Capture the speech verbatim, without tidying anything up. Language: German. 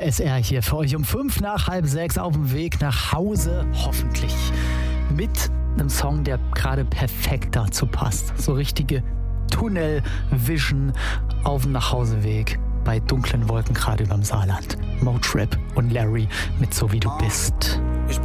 S R hier für euch um fünf nach halb sechs auf dem Weg nach Hause, hoffentlich. Mit einem Song, der gerade perfekt dazu passt. So richtige Tunnel-Vision auf dem Nachhauseweg bei dunklen Wolken gerade überm Saarland. Motrip und Larry mit So wie du bist.